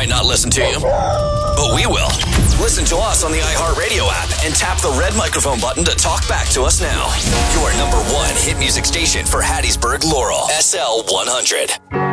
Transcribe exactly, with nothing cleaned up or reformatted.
might not listen to you, but we will. Listen to us on the iHeartRadio app and tap the red microphone button to talk back to us now. Your number one hit music station for Hattiesburg, Laurel. S L one hundred.